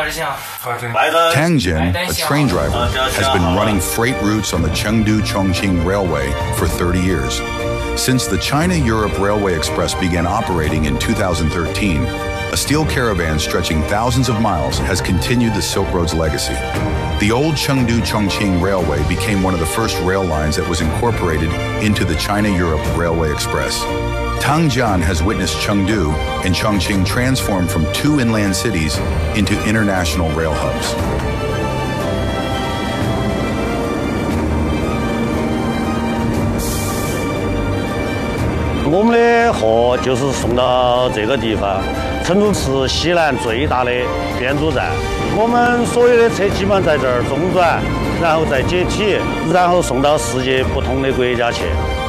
Tang Jin, a train driver, has been running freight routes on the Chengdu-Chongqing Railway for 30 years. Since the China-Europe Railway Express began operating in 2013, a steel caravan stretching thousands of miles has continued the Silk Road's legacy. The old Chengdu-Chongqing Railway became one of the first rail lines that was incorporated into the China-Europe Railway Express. Tangjian has witnessed Chengdu and Chongqing transform from two inland cities into international rail hubs. 我们的货就是送到这个地方，成都是西南最大的编组站。我们所有的车基本上在这儿中转，然后再解体，然后送到世界不同的国家去。